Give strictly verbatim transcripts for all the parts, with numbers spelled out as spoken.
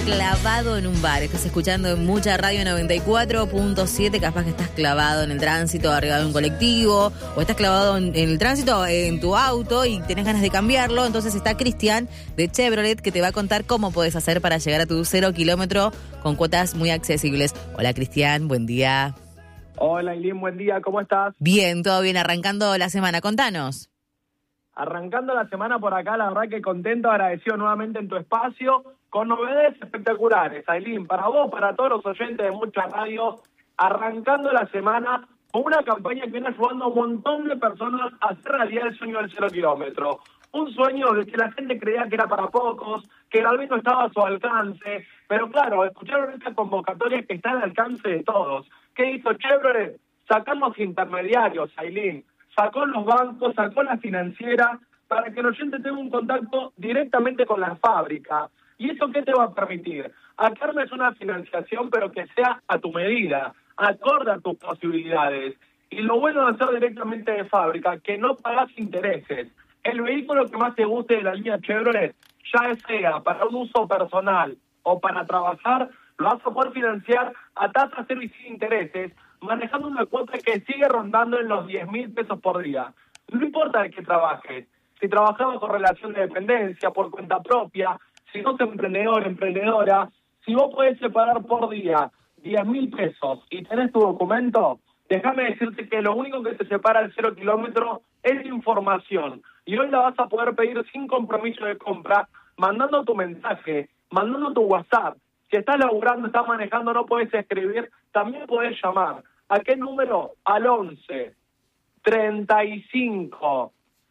clavado en un bar, estás escuchando en Mucha Radio noventa y cuatro punto siete, capaz que estás clavado en el tránsito, arriba de un colectivo, o estás clavado en, en el tránsito, en tu auto y tenés ganas de cambiarlo, entonces está Cristian de Chevrolet que te va a contar cómo puedes hacer para llegar a tu cero kilómetro con cuotas muy accesibles. Hola Cristian, buen día. Hola Aileen, buen día, ¿cómo estás? Bien, todo bien, arrancando la semana, contanos. Arrancando la semana por acá, la verdad que contento, agradecido nuevamente en tu espacio, con novedades espectaculares, Aileen, para vos, para todos los oyentes de Mucha Radio, arrancando la semana con una campaña que viene ayudando a un montón de personas a hacer realidad el sueño del cero kilómetro. Un sueño de que la gente creía que era para pocos, que tal vez no estaba a su alcance, pero claro, escucharon esta convocatoria que está al alcance de todos. ¿Qué hizo Chevrolet? Sacamos intermediarios, Aileen. Sacó los bancos, sacó la financiera, para que el oyente tenga un contacto directamente con la fábrica. ¿Y eso qué te va a permitir? A que armes una financiación, pero que sea a tu medida, acorde a tus posibilidades. Y lo bueno de hacer directamente de fábrica, que no pagas intereses. El vehículo que más te guste de la línea Chevrolet, ya sea para un uso personal o para trabajar, lo vas a poder financiar a tasa cero y sin intereses, manejando una cuota que sigue rondando en los diez mil pesos por día. No importa de qué trabajes, si trabajamos con relación de dependencia, por cuenta propia, si sos emprendedor, emprendedora, si vos podés separar por día diez mil pesos y tenés tu documento, déjame decirte que lo único que te separa el cero kilómetro es información. Y hoy la vas a poder pedir sin compromiso de compra, mandando tu mensaje, mandando tu WhatsApp. Si estás laburando, estás manejando, no podés escribir, también podés llamar. ¿A qué número? Al once, treinta y cinco,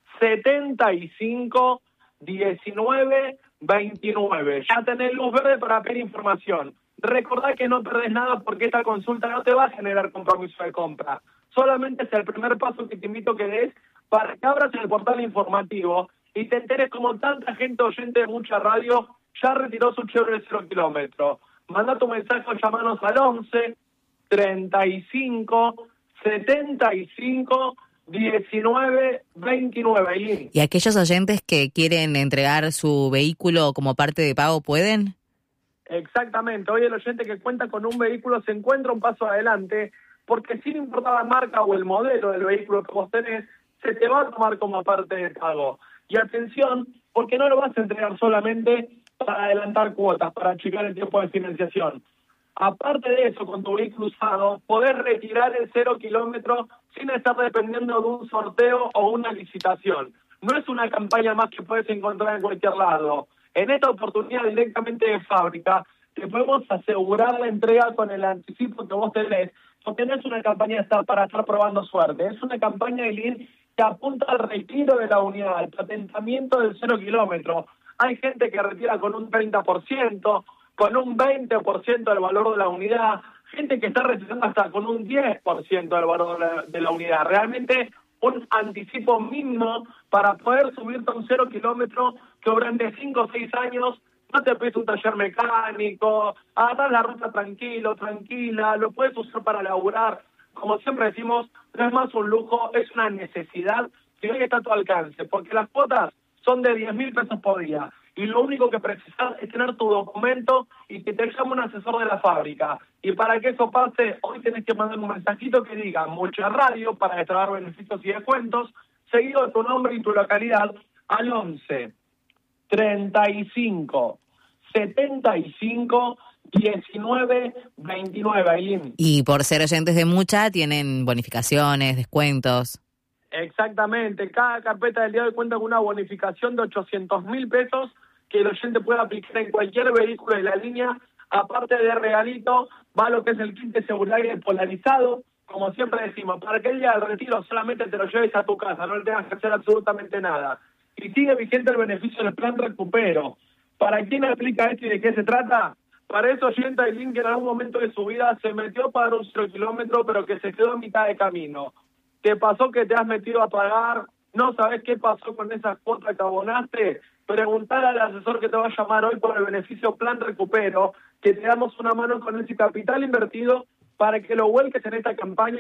setenta y cinco, diecinueve, veintinueve. Ya tenés luz verde para pedir información. Recordá que no perdés nada porque esta consulta no te va a generar compromiso de compra. Solamente es el primer paso que te invito a que des para que abras el portal informativo y te enteres como tanta gente oyente de Mucha Radio ya retiró su Chevrolet cero kilómetro. Manda tu mensaje o llamanos al once, treinta y cinco, setenta y cinco, diecinueve, veintinueve. ¿Y aquellos oyentes que quieren entregar su vehículo como parte de pago pueden? Exactamente. Hoy el oyente que cuenta con un vehículo se encuentra un paso adelante porque sin importar la marca o el modelo del vehículo que vos tenés, se te va a tomar como parte de pago. Y atención, porque no lo vas a entregar solamente para adelantar cuotas, para achicar el tiempo de financiación. Aparte de eso, con tu vehículo usado, podés retirar el cero kilómetro sin estar dependiendo de un sorteo o una licitación. No es una campaña más que puedes encontrar en cualquier lado. En esta oportunidad, directamente de fábrica, te podemos asegurar la entrega con el anticipo que vos tenés, porque no es una campaña para estar probando suerte. Es una campaña de lead que apunta al retiro de la unidad, al patentamiento del cero kilómetro. Hay gente que retira con un treinta por ciento, con un veinte por ciento del valor de la unidad, gente que está retirando hasta con un diez por ciento del valor de la, de la unidad. Realmente un anticipo mínimo para poder subirte a un cero kilómetro que durante cinco o seis años no te pides un taller mecánico, agarrás la ruta tranquilo, tranquila, lo puedes usar para laburar. Como siempre decimos, no es más un lujo, es una necesidad que hoy está a tu alcance, porque las cuotas son de diez mil pesos por día. Y lo único que precisas es tener tu documento y que te llame un asesor de la fábrica. Y para que eso pase, hoy tenés que mandar un mensajito que diga Mucha Radio para destrabar beneficios y descuentos, seguido de tu nombre y tu localidad, al once, treinta y cinco, setenta y cinco, diecinueve, veintinueve. Aileen. Y por ser oyentes de Mucha, tienen bonificaciones, descuentos. Exactamente, cada carpeta del día de hoy cuenta con una bonificación de ochocientos mil pesos que el oyente puede aplicar en cualquier vehículo de la línea. Aparte de regalito, va lo que es el kit de seguridad y el polarizado. Como siempre decimos, para que el día del retiro solamente te lo lleves a tu casa, no le tengas que hacer absolutamente nada. Y sigue vigente el beneficio del plan Recupero. ¿Para quién aplica esto y de qué se trata? Para ese oyente del link que en algún momento de su vida se metió para un cero kilómetro, pero que se quedó a mitad de camino. ¿Te pasó que te has metido a pagar? ¿No sabes qué pasó con esas cuotas que abonaste? Preguntar al asesor que te va a llamar hoy por el beneficio Plan Recupero, que te damos una mano con ese capital invertido para que lo vuelques en esta campaña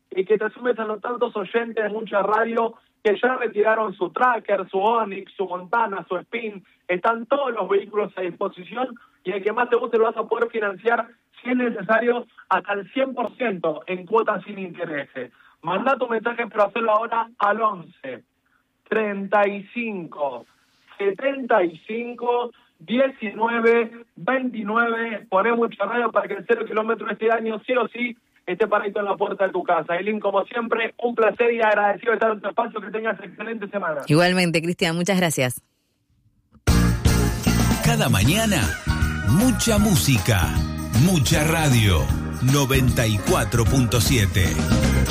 y que te sumes a los tantos oyentes de Mucha Radio que ya retiraron su Tracker, su Onix, su Montana, su Spin. Están todos los vehículos a disposición y el que más te guste lo vas a poder financiar, si es necesario, hasta el cien por ciento en cuotas sin intereses. Mandá tu mensaje, pero hacelo ahora al once, treinta y cinco, setenta y cinco, diecinueve, veintinueve. Poné Mucha Radio para que el cero kilómetro este año, sí o sí, esté paradito en la puerta de tu casa. Eileen, como siempre, un placer y agradecido de estar en tu espacio. Que tengas excelente semana. Igualmente, Cristian, muchas gracias. Cada mañana, mucha música, Mucha Radio, noventa y cuatro punto siete.